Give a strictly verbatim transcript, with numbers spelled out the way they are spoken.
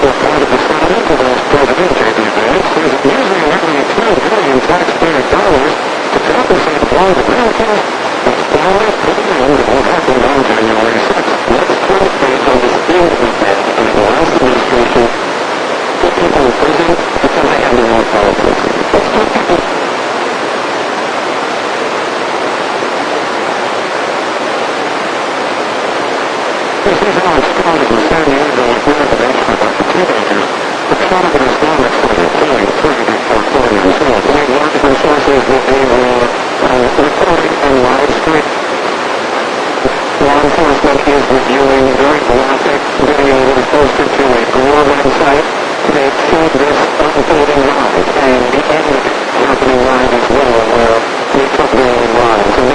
part of the settlement of those President J D Vance says it usually nearly twelve billion taxpayer dollars to compensate blind Americans. It's finally putting an end to what happened on January sixth. Let's point based on the speed of event under the last administration. Put people in prison because they have their own politics. Let's put people... This is how it started in San Diego with renovation about the teenagers. The part of it is not necessarily killing three before killing themselves. I mean, large resources that they were uh, recording and live streaming. Law enforcement is reviewing very graphic video that was posted to a Gore website. They see this unfolding live and the end of it happening live as well, where they took their own lives. And